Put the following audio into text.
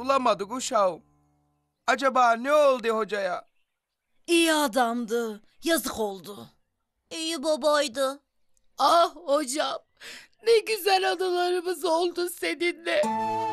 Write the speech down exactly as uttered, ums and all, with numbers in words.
bulamadık uşağım. Acaba ne oldu hocaya? İyi adamdı. Yazık oldu. İyi babaydı. Ah hocam, ne güzel anılarımız oldu seninle.